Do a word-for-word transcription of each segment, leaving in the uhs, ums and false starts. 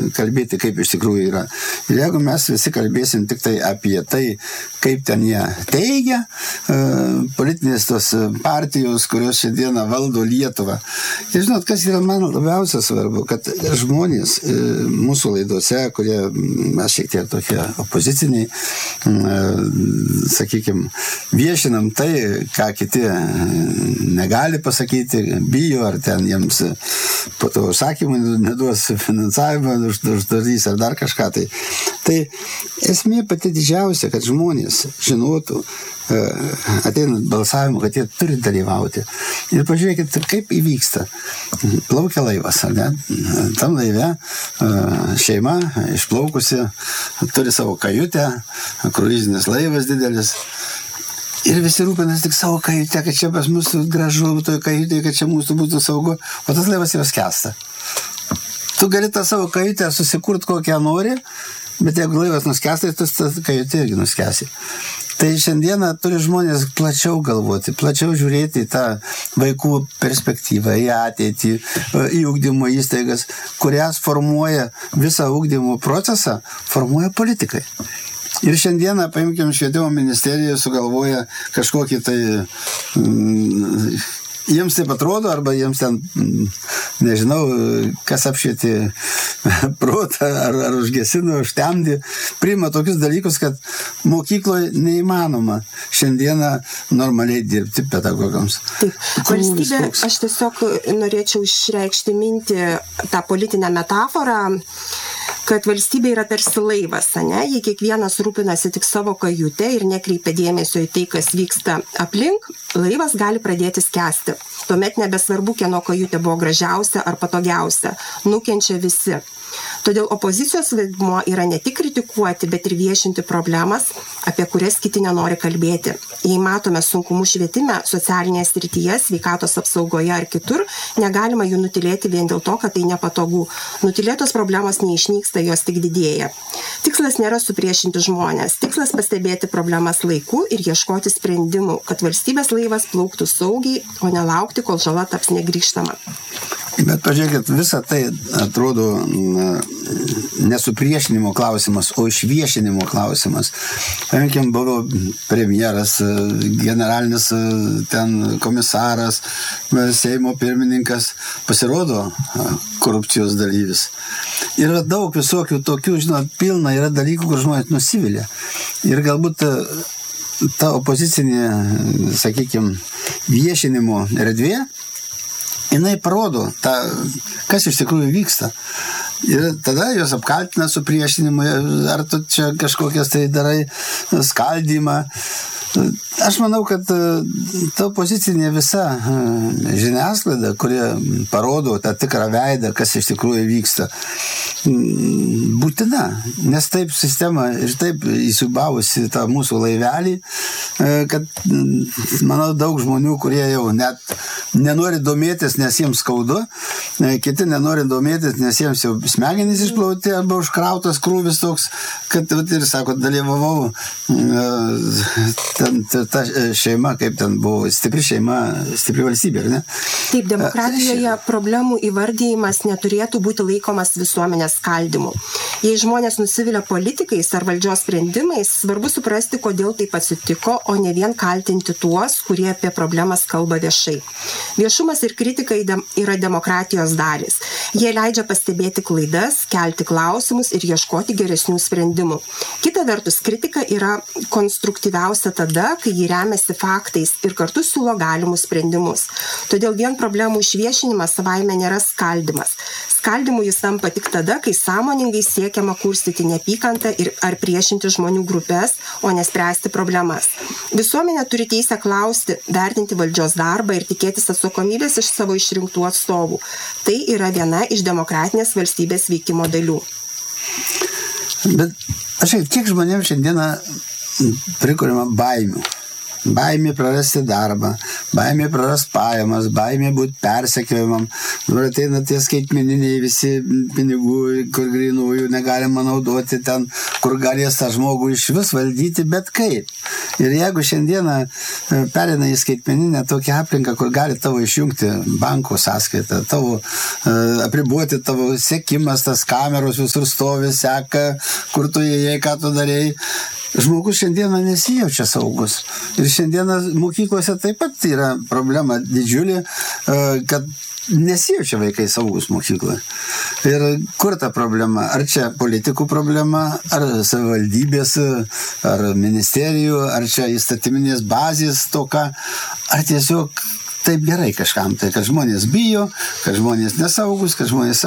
kalbėti, kaip iš tikrųjų yra. Ir jeigu mes visi kalbėsim tik tai apie tai, kaip ten jie teigia, politinės tos partijos, kurios šiandieną valdo Lietuvą. Ir žinot, kas yra man labiausia svarbu, kad žmonės mūsų laidose, kurie mes šiek tiek tokie opoziciniai, sakykime, viešinam tai, ką kiti negali pasakyti, bijo, ar ten jiems po to užsakymų neduos finansavimą, uždarys ar dar kažką. Tai, tai esmė pati didžiausia, kad žmonės žinotų, ateinant balsavimą, kad jie turi dalyvauti. Ir pažiūrėkit, kaip įvyksta. Plaukia laivas, ar ne? Tam laive šeima išplaukusi, turi savo kajutę, kruizinis laivas didelis. Ir visi rūpinas tik savo kajutę, kad čia pas mus gražu, toj kajutė, kad čia mūsų būtų saugu. O tas laivas jau skęsta. Tu gali tą savo kajutę susikurt kokią nori, bet jeigu laivas nuskęsta, tai tas kajutė irgi nuskęsi. Tai šiandieną turi žmonės plačiau galvoti, plačiau žiūrėti į tą vaikų perspektyvą, į ateitį, į ugdymo įstaigas, kurias formuoja visą ugdymo procesą, formuoja politikai. Ir šiandieną, paimkim, švietimo ministerija sugalvoja kažkokį tai... Mm, jiems taip atrodo, arba jiems ten, nežinau, kas apšvieti protą, ar, ar užgesino, užtemdė, priima tokius dalykus, kad mokykloje neįmanoma šiandieną normaliai dirbti pedagogams. Taip, valstybė, aš tiesiog norėčiau išreikšti mintį tą politinę metaforą, kad valstybė yra tarsi laivas, ne? Jei kiekvienas rūpinasi tik savo kajutę ir nekreipia dėmesio į tai, kas vyksta aplink, laivas gali pradėti skęsti. Tuomet nebesvarbu, kieno kajutė buvo gražiausia ar patogiausia. Nukenčia visi. Todėl opozicijos vaidmuo yra ne tik kritikuoti, bet ir viešinti problemas, apie kurias kiti nenori kalbėti. Jei matome sunkumų švietime, socialinėje srityje, sveikatos apsaugoje ar kitur, negalima jų nutilėti vien dėl to, kad tai nepatogu. Nutilėtos problemos neišnyksta, jos tik didėja. Tikslas nėra supriešinti žmonės. Tikslas pastebėti problemas laiku ir ieškoti sprendimų, kad valstybės laivas plauktų saugiai, o nelaukti, kol žala taps negrįžtama. Bet pažiūrėkit, visa tai atrodo nesupriešinimo klausimas, o išviešinimo klausimas. Paimkim, buvo premjeras, generalinis ten komisaras, Seimo pirmininkas, pasirodo korupcijos dalyvis. Yra daug visokių tokių, žinot, pilna yra dalykų, kur žmonės nusivilia. Ir galbūt ta opozicinė, sakykime, viešinimo erdvė, jinai parodo, tą, kas iš tikrųjų vyksta. Ir tada jos apkaltina su priešinimu, ar tu čia kažkokias tai darai skaldymą. Aš manau, kad ta opozicinė visa žiniasklaida, kurie parodo tą tikrą veidą, kas iš tikrųjų vyksta, būtina, nes taip sistema ir taip įsiūbavusi tą mūsų laivelį, kad, manau, daug žmonių, kurie jau net nenori domėtis, nes jiems skaudu, kiti nenori domėtis, nes jiems jau smegenys išplauti arba užkrautas krūvis toks, kad ir, sako, dalyvavau ten, ta šeima, kaip ten buvo, stipri šeima, stipri valstybė, ar ne? Taip, demokratijoje problemų įvardyjimas neturėtų būti laikomas visuomenės skaldymu. Jei žmonės nusivilia politikais ar valdžios sprendimais, svarbu suprasti, kodėl taip atsitiko, o ne vien kaltinti tuos, kurie apie problemas kalba viešai. Viešumas ir kritika yra demokratijos dalis. Jie leidžia pastebėti klaidas, kelti klausimus ir ieškoti geresnių sprendimų. Kita vertus, kritika yra konstruktyviausia tada, kai jį remiasi faktais ir kartu siūlo galimus sprendimus. Todėl vien problemų išviešinimas savaime nėra skaldymas. Skaldymu jis tampa tik tada, kai sąmoningai siekiama kurstyti neapykantą ir ar priešinti žmonių grupės, o nespręsti problemas. Visuomenė turi teisę klausti, vertinti valdžios darbą ir tikėtis atsakomybės iš savo išrinktų atstovų. Tai yra viena iš demokratinės valstybės veikimo dalių. Bet aš kiek žmonėms šiandieną prikuriama baimių. baimė prarasti darbą, baimė prarasti pajamas, baimė būti persekiojimam. Dabar ateina tie skaitmeniniai visi pinigų, kur grynųjų negalima naudoti ten, kur galės tą žmogų iš vis valdyti, bet kaip. Ir jeigu šiandieną perina į skaitmeninę tokią aplinką, kur gali tavo išjungti banko sąskaitą, tavo apriboti tavo sekimas, tas kameros visur stovi, seka, kur tu įėjai, ką tu darėjai. Žmogus šiandieną nesijaučia saugus. Ir šiandieną mokyklose taip pat yra problema didžiulė, kad nesijaučia vaikai saugus mokykloje. Ir kur ta problema? Ar čia politikų problema, ar savivaldybės, ar ministerijų, ar čia įstatyminės bazės toka, ar tiesiog taip gerai kažkam, tai kad žmonės bijo, kad žmonės nesaugus, kad žmonės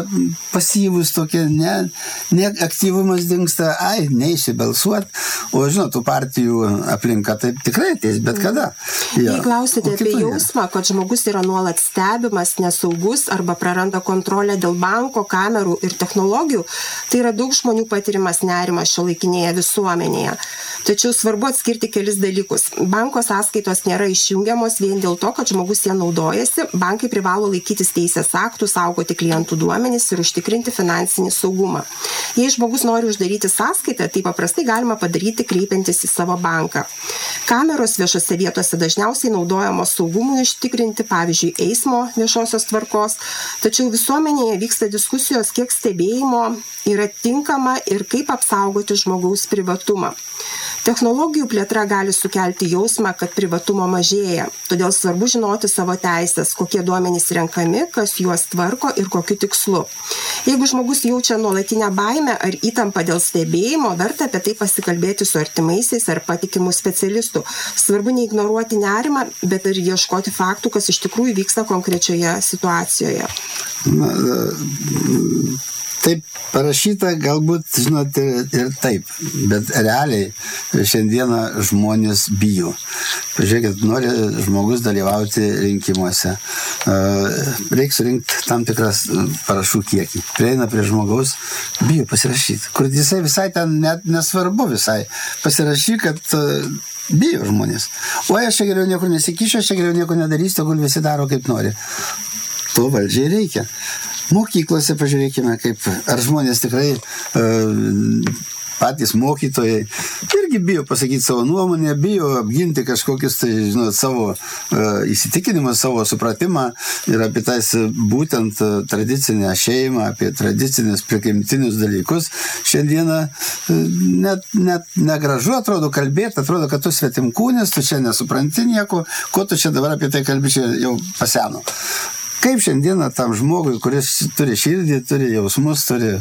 pasyvus tokie, ne, ne aktyvumas dingsta, ai, neįsi balsuot, o žinot, tų partijų aplinka taip tikrai ateis, bet kada. Ja. Jei klausite apie jausmą, kad žmogus yra nuolat stebimas, nesaugus arba praranda kontrolę dėl banko, kamerų ir technologijų, tai yra daug žmonių patirimas nerimas šiuolaikinėje visuomenėje. Tačiau svarbu atskirti kelis dalykus. Banko sąskaitos nėra išjungiamos vien dėl to, kad žmogus ją naudojasi, bankai privalo laikytis teisės aktų, saugoti klientų duomenis ir užtikrinti finansinį saugumą. Jei žmogus nori uždaryti sąskaitą, tai paprastai galima padaryti kreipiantis į savo banką. Kameros viešose vietose dažniausiai naudojamos saugumui užtikrinti, pavyzdžiui, eismo viešosios tvarkos, tačiau visuomenėje vyksta diskusijos, kiek stebėjimo yra tinkama ir kaip apsaugoti žmogaus privatumą. Technologijų plėtra gali sukelti jausmą, kad privatumo mažėja, todėl svarbu žinoti savo teisės, kokie duomenys renkami, kas juos tvarko ir kokiu tikslu. Jeigu žmogus jaučia nuolatinę baimę ar įtampą dėl stebėjimo, verta apie tai pasikalbėti su artimaisiais ar patikimų specialistų. Svarbu neignoruoti nerimą, bet ir ieškoti faktų, kas iš tikrųjų vyksta konkrečioje situacijoje. Na, taip parašyta, galbūt, žinot, ir, ir taip, bet realiai šiandieną žmonės bijo. Pažiūrėkit, nori žmogus dalyvauti rinkimuose, reikia surinkti tam tikras parašų kiekį. Prieina prie žmogaus, bijo pasirašyti, kur jisai visai ten net nesvarbu visai. Pasirašy, kad bijo žmonės. O aš čia geriau niekur nesikišiu, aš čia geriau nieko nedarysiu, tegul visi daro kaip nori. To valdžiai reikia. Mokyklose pažiūrėkime, kaip, ar žmonės tikrai e, patys mokytojai irgi bijo pasakyti savo nuomonę, bijo apginti kažkokius, tai, žinot, savo e, įsitikinimus, savo supratimą ir apie tais būtent tradicinę šeimą, apie tradicinius prigimtinius dalykus. Šiandieną e, net, net negražu atrodo kalbėti, atrodo, kad tu svetimkūnis, tu čia nesupranti nieko, ko tu čia dabar apie tai kalbi, čia jau paseno. Kaip šiandieną tam žmogui, kuris turi širdį, turi jausmus, turi,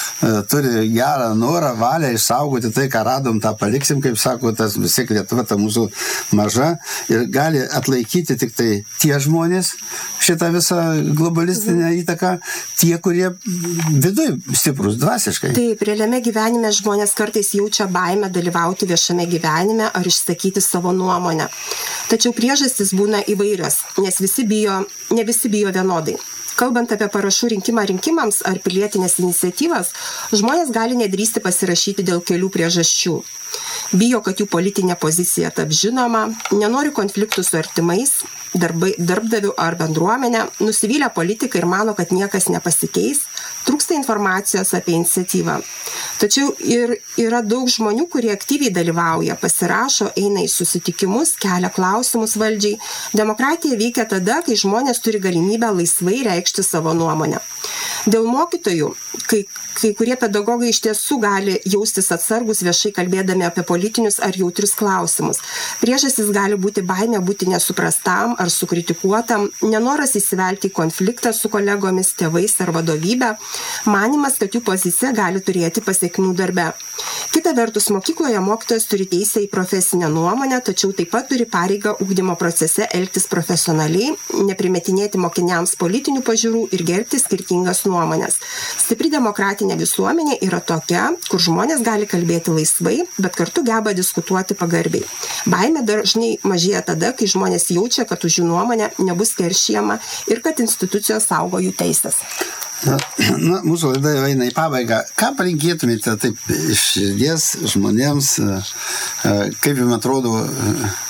turi gerą norą, valią išsaugoti tai, ką radom, tą paliksim, kaip sako, tas visi Lietuva, ta mūsų maža, ir gali atlaikyti tik tai tie žmonės, šitą visą globalistinę įtaką, tie, kurie viduj stiprus dvasiškai. Taip, realiame gyvenime žmonės kartais jaučia baimę dalyvauti viešame gyvenime ar išsakyti savo nuomonę. Tačiau priežastys būna įvairios, nes visi bijo, ne visi bijo vienodai. Kalbant apie parašų rinkimą rinkimams ar pilietinės iniciatyvas, žmonės gali nedrįsti pasirašyti dėl kelių priežasčių. Bijo, kad jų politinė pozicija taps žinoma, nenori konfliktų su artimais, darbai, darbdavių ar bendruomenė, nusivylę politiką ir mano, kad niekas nepasikeis, trūksta informacijos apie iniciatyvą. Tačiau ir yra daug žmonių, kurie aktyviai dalyvauja, pasirašo, eina į susitikimus, kelia klausimus valdžiai. Demokratija veikia tada, kai žmonės turi galimybę laisvai reikšti savo nuomonę. Dėl mokytojų, kai, kai kurie pedagogai iš tiesų gali jaustis atsargus viešai kalbėdami apie politinius ar jautrius klausimus. Priežastys gali būti baimė būti nesuprastam ar sukritikuotam, nenoras įsivelti į konfliktą su kolegomis, tėvais ar vadovybė, manimas, kad jų pozicija gali turėti pasiekmių darbe. Kita vertus, mokykloje mokytojas turi teisę į profesinę nuomonę, tačiau taip pat turi pareigą ugdymo procese elgtis profesionaliai, neprimetinėti mokiniams politinių pažiūrų ir gerbti skirtingas nuomonės. Stipri demokratinė visuomenė yra tokia, kur žmonės gali kalbėti laisvai, bet kartu geba diskutuoti pagarbiai. Baimė dažnai mažėja tada, kai žmonės jaučia, kad už jų nuomonę nebus keršijama ir kad institucijos saugo jų teisės. Na, na, mūsų laida jau eina į pabaigą. Ką palinkėtumėte taip iš širdies žmonėms, kaip jums atrodo,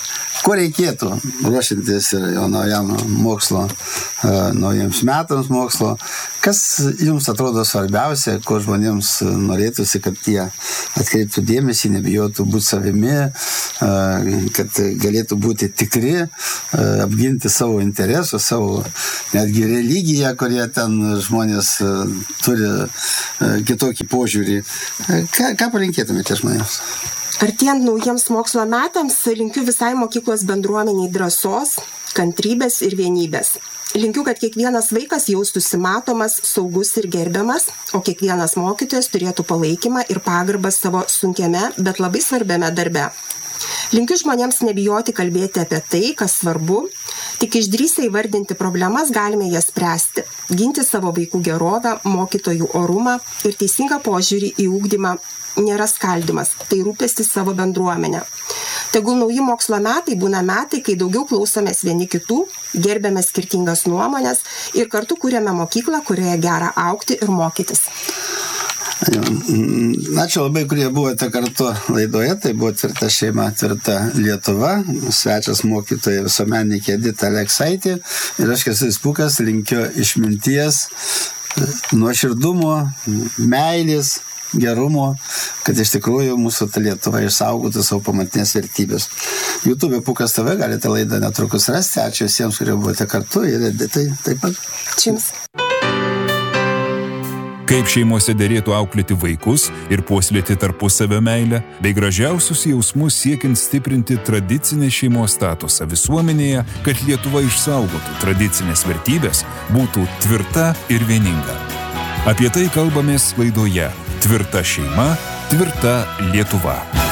ko reikėtų ruošintis ir jau naujam mokslo, naujiems metams mokslo, kas jums atrodo svarbiausia, ko žmonėms norėtųsi, kad jie atkreiptų dėmesį, nebijotų būti savimi, kad galėtų būti tikri, apginti savo interesus, savo netgi religiją, kurie ten žmonės turi kitokį požiūrį. Ką, ką palinkėtumėte žmonėms? Artėjant naujiems mokslo metams, linkiu visai mokyklos bendruomeniai drąsos, kantrybės ir vienybės. Linkiu, kad kiekvienas vaikas jaustųsi matomas, saugus ir gerbiamas, o kiekvienas mokytojas turėtų palaikymą ir pagarbą savo sunkiame, bet labai svarbiame darbe. Linkiu žmonėms nebijoti kalbėti apie tai, kas svarbu, tik išdrįsę įvardinti problemas galime jas spręsti, ginti savo vaikų gerovę, mokytojų orumą ir teisingą požiūrį į ugdymą. Nėra skaldimas, tai rūpestis savo bendruomenę. Tegul nauji mokslo metai būna metai, kai daugiau klausomės vieni kitų, gerbėme skirtingas nuomonės ir kartu kūrėme mokyklą, kurioje gera augti ir mokytis. Ačiū labai, kurie buvote kartu laidoje, tai buvo Tvirta šeima, Tvirta Lietuva, svečias mokytoja visuomenininkė Edita Aleksaitė ir aš Kęstutis Pūkas linkiu išminties, nuoširdumo, meilės, gerumo, kad iš tikrųjų mūsų ta Lietuva išsaugotų savo pamatinės vertybės. YouTube Pūkas T V galite laidą netrukus rasti. Ačiū visiems, kurie buvote kartu ir Editai taip pat. Ačiū Jums. Kaip šeimose derėtų auklėti vaikus ir puoselėti tarpusavio meilę, bei gražiausius jausmus siekiant stiprinti tradicinę šeimos statusą visuomenėje, kad Lietuva išsaugotų tradicinės vertybės, būtų tvirta ir vieninga. Apie tai kalbamės laidoje Tvirta šeima, Tvirta Lietuva.